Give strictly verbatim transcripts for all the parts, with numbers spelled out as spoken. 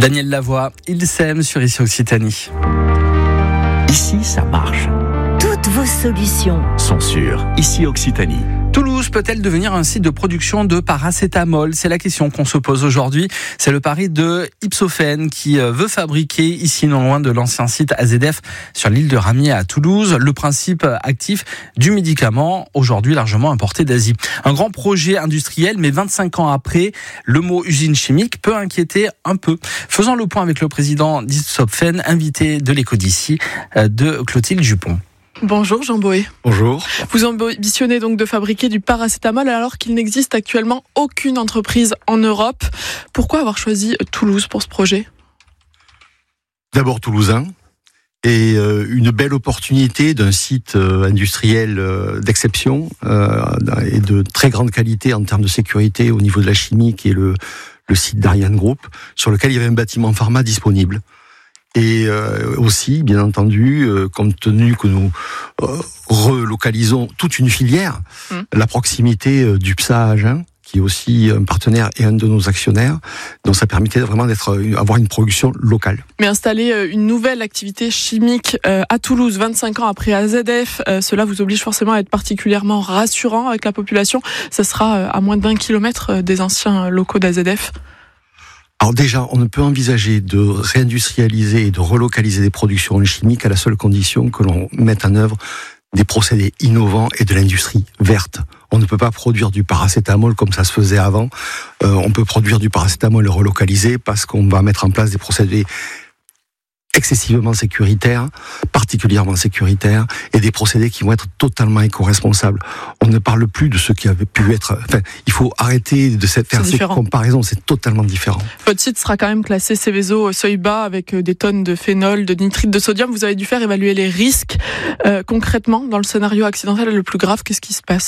Daniel Lavoie, il s'aime sur Ici Occitanie. Ici, ça marche. Toutes vos solutions Sont sur Ici Occitanie. Toulouse peut-elle devenir un site de production de paracétamol ? C'est la question qu'on se pose aujourd'hui. C'est le pari de Ipsophène qui veut fabriquer ici non loin de l'ancien site A Z F sur l'île de Ramiers à Toulouse le principe actif du médicament aujourd'hui largement importé d'Asie. Un grand projet industriel, mais vingt-cinq ans après, le mot usine chimique peut inquiéter un peu. Faisons le point avec le président d'Ipsophène, invité de l'Écho d'ici, de Clotilde Jupon. Bonjour Jean Boé. Bonjour. Vous ambitionnez donc de fabriquer du paracétamol alors qu'il n'existe actuellement aucune entreprise en Europe. Pourquoi avoir choisi Toulouse pour ce projet ? D'abord toulousain et euh, une belle opportunité d'un site euh, industriel euh, d'exception euh, et de très grande qualité en termes de sécurité au niveau de la chimie qui est le, le site d'Ariane Group sur lequel il y avait un bâtiment pharma disponible. Et euh, aussi, bien entendu, euh, compte tenu que nous euh, relocalisons toute une filière, mmh. la proximité euh, du P S A à Agen, qui est aussi un partenaire et un de nos actionnaires, donc ça permettait vraiment d'être, avoir une production locale. Mais installer une nouvelle activité chimique euh, à Toulouse, vingt-cinq ans après A Z F, euh, cela vous oblige forcément à être particulièrement rassurant avec la population. Ça sera euh, à moins d'un kilomètre des anciens locaux d'A Z F. Alors déjà, on ne peut envisager de réindustrialiser et de relocaliser des productions chimiques à la seule condition que l'on mette en œuvre des procédés innovants et de l'industrie verte. On ne peut pas produire du paracétamol comme ça se faisait avant. Euh, on peut produire du paracétamol et relocaliser parce qu'on va mettre en place des procédés excessivement sécuritaires, particulièrement sécuritaires, et des procédés qui vont être totalement éco-responsables. On ne parle plus de ce qui avait pu être... Enfin, il faut arrêter de faire ces comparaisons, c'est totalement différent. Votre site sera quand même classé Seveso seuil bas avec des tonnes de phénol, de nitrite de sodium. Vous avez dû faire évaluer les risques. Euh, concrètement, dans le scénario accidentel le plus grave, qu'est-ce qui se passe ?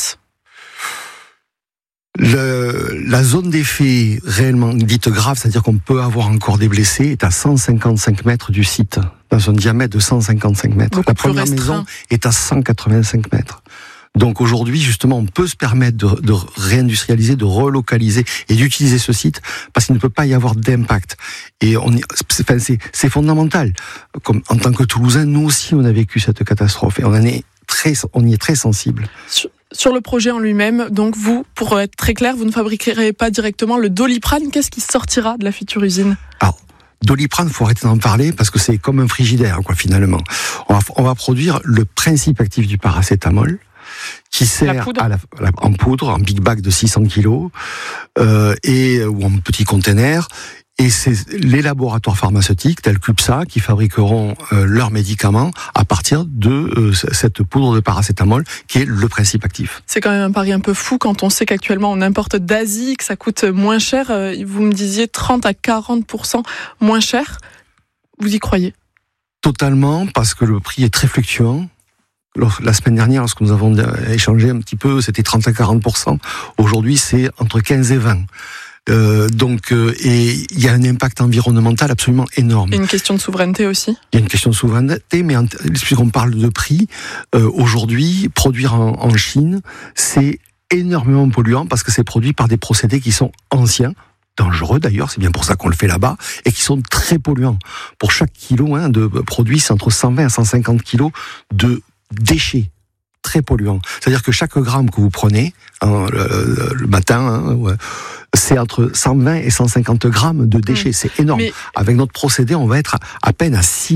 Le, la zone d'effet réellement dite grave, c'est-à-dire qu'on peut avoir encore des blessés, est à cent cinquante-cinq mètres du site, dans un diamètre de cent cinquante-cinq mètres. Beaucoup la première maison est à cent quatre-vingt-cinq mètres. Donc aujourd'hui, justement, on peut se permettre de, de réindustrialiser, de relocaliser et d'utiliser ce site parce qu'il ne peut pas y avoir d'impact. Et on, c'est, enfin, c'est, c'est fondamental. Comme en tant que Toulousain, nous aussi, on a vécu cette catastrophe et on en est très, on y est très sensible. Sur, sur le projet en lui-même, donc vous, pour être très clair, vous ne fabriquerez pas directement le Doliprane. Qu'est-ce qui sortira de la future usine ? Alors, Doliprane, faut arrêter d'en parler parce que c'est comme un frigidaire, quoi, finalement. On va, on va produire le principe actif du paracétamol, qui sert poudre. À la, à la, en poudre, en big bag de six cents kilos, euh, et, ou en petit container. Et c'est les laboratoires pharmaceutiques, tels que P S A, qui fabriqueront euh, leurs médicaments à partir de euh, cette poudre de paracétamol, qui est le principe actif. C'est quand même un pari un peu fou quand on sait qu'actuellement on importe d'Asie, que ça coûte moins cher. Vous me disiez trente à quarante pour cent moins cher. Vous y croyez ? Totalement, parce que le prix est très fluctuant. La semaine dernière, lorsque nous avons échangé un petit peu, c'était trente à quarante pour cent. Aujourd'hui, c'est entre quinze et vingt. Euh, donc, euh, et il y a un impact environnemental absolument énorme. Et une question de souveraineté aussi. Il y a une question de souveraineté, mais en, puisqu'on parle de prix, euh, aujourd'hui, produire en, en Chine, c'est énormément polluant parce que c'est produit par des procédés qui sont anciens, dangereux d'ailleurs, c'est bien pour ça qu'on le fait là-bas, et qui sont très polluants. Pour chaque kilo hein, de produit, c'est entre cent vingt à cent cinquante kilos de déchets très polluants. C'est-à-dire que chaque gramme que vous prenez hein, le, le matin, hein, ouais, c'est entre cent vingt et cent cinquante grammes de déchets. Mmh. C'est énorme. Mais... Avec notre procédé, on va être à, à peine à six